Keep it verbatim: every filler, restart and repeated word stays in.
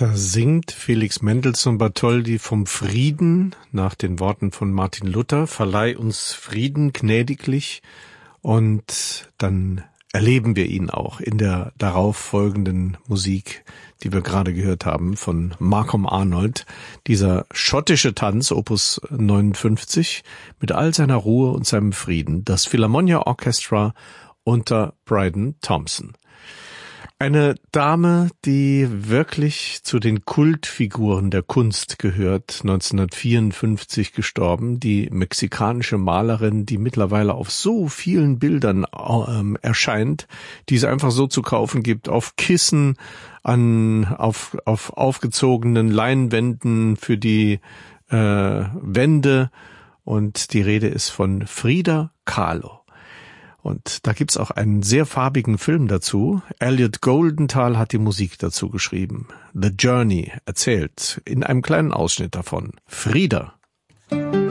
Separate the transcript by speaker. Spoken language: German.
Speaker 1: Da singt Felix Mendelssohn Bartholdy vom Frieden nach den Worten von Martin Luther. Verleih uns Frieden gnädiglich, und dann erleben wir ihn auch in der darauf folgenden Musik, die wir gerade gehört haben von Malcolm Arnold. Dieser schottische Tanz, Opus neunundfünfzig, mit all seiner Ruhe und seinem Frieden. Das Philharmonia Orchestra unter Bryden Thompson. Eine Dame, die wirklich zu den Kultfiguren der Kunst gehört, neunzehnhundertvierundfünfzig gestorben, die mexikanische Malerin, die mittlerweile auf so vielen Bildern äh, erscheint, die es einfach so zu kaufen gibt, auf Kissen, an auf, auf aufgezogenen Leinwänden für die äh, Wände, und die Rede ist von Frida Kahlo. Und da gibt's auch einen sehr farbigen Film dazu. Elliot Goldenthal hat die Musik dazu geschrieben. The Journey erzählt in einem kleinen Ausschnitt davon. Frida.